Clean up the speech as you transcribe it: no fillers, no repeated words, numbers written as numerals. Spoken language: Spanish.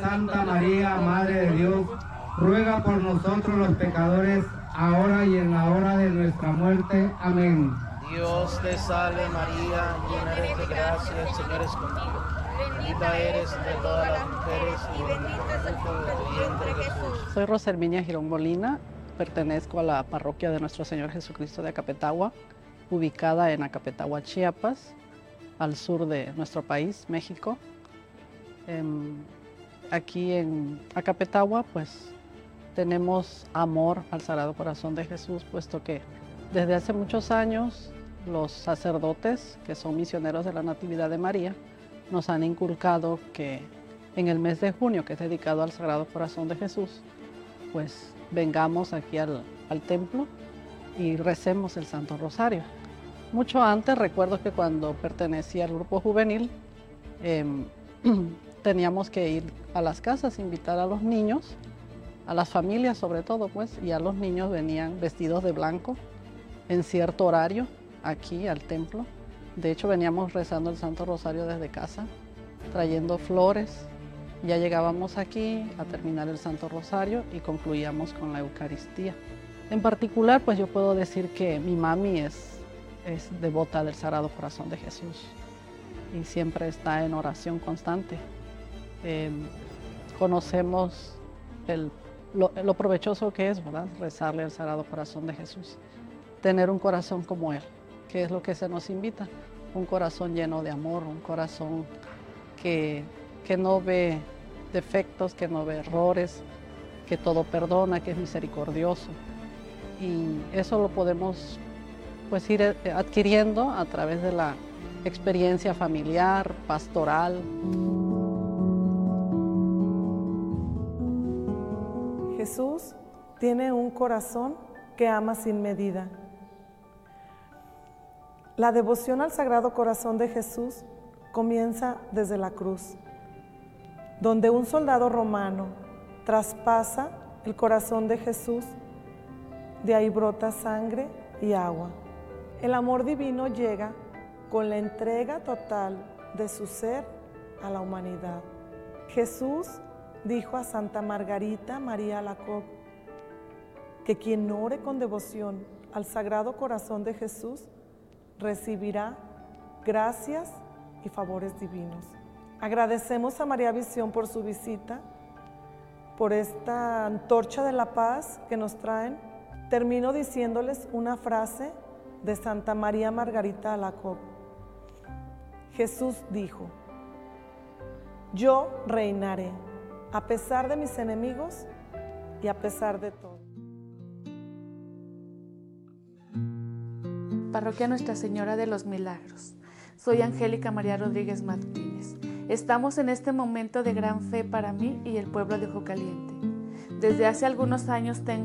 Santa María, Madre de Dios, ruega por nosotros los pecadores, ahora y en la hora de nuestra muerte. Amén. Dios te salve María, llena eres de gracia, el Señor es contigo. Bendita eres entre todas las mujeres y bendito es el fruto de tu vientre, Jesús. Soy Rosa Herminia Girón Molina, pertenezco a la parroquia de Nuestro Señor Jesucristo de Acapetagua, ubicada en Acapetagua, Chiapas, al sur de nuestro país, México. Aquí en Acapetagua, pues tenemos amor al Sagrado Corazón de Jesús, puesto que desde hace muchos años los sacerdotes, que son misioneros de la Natividad de María, nos han inculcado que en el mes de junio, que es dedicado al Sagrado Corazón de Jesús, pues vengamos aquí al templo y recemos el Santo Rosario. Mucho antes, recuerdo que cuando pertenecía al grupo juvenil, teníamos que ir a las casas, invitar a los niños, a las familias sobre todo, pues, y a los niños venían vestidos de blanco en cierto horario aquí al templo. De hecho, veníamos rezando el Santo Rosario desde casa, trayendo flores. Ya llegábamos aquí a terminar el Santo Rosario y concluíamos con la Eucaristía. En particular, pues yo puedo decir que mi mami es devota del Sagrado Corazón de Jesús y siempre está en oración constante. Conocemos lo provechoso que es, ¿verdad?, rezarle al Sagrado Corazón de Jesús. Tener un corazón como Él, que es lo que se nos invita. Un corazón lleno de amor, un corazón que no ve defectos, que no ve errores, que todo perdona, que es misericordioso. Y eso lo podemos pues ir adquiriendo a través de la experiencia familiar, pastoral. Jesús tiene un corazón que ama sin medida. La devoción al Sagrado Corazón de Jesús comienza desde la cruz, donde un soldado romano traspasa el corazón de Jesús, de ahí brota sangre y agua. El amor divino llega con la entrega total de su ser a la humanidad. Jesús dijo a Santa Margarita María Alacoque que quien ore con devoción al Sagrado Corazón de Jesús recibirá gracias y favores divinos. Agradecemos a María Visión por su visita, por esta antorcha de la paz que nos traen. Termino diciéndoles una frase de Santa María Margarita Alacoque. Jesús dijo: yo reinaré a pesar de mis enemigos y a pesar de todo. Parroquia Nuestra Señora de los Milagros. Soy Angélica María Rodríguez Martínez. Estamos en este momento de gran fe para mí y el pueblo de Ojo Caliente. Desde hace algunos años tengo